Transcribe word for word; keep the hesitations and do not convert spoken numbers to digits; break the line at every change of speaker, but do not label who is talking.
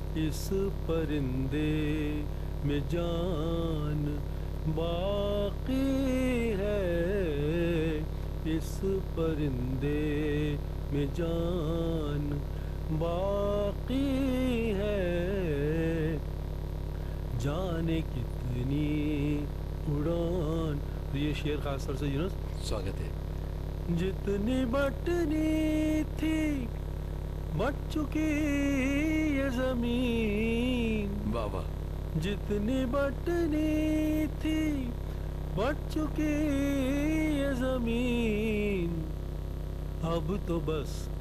इस परिंदे में जान बाकी है, इस परिंदे में जान बाकी है। जाने कितनी उड़ान। तो ये शेर खास तौर से यूनुस
स्वागत है।
जितनी बटनी थी बट चुकी ये जमीन,
वाह वाह।
जितनी बटनी थी बट चुकी ये जमीन, अब तो बस